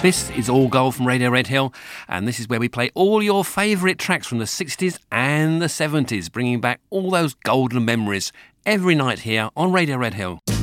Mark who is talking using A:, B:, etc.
A: This is All Gold from Radio Red Hill, and this is where we play all your favourite tracks from the 60s and the 70s, bringing back all those golden memories every night here on Radio Red Hill.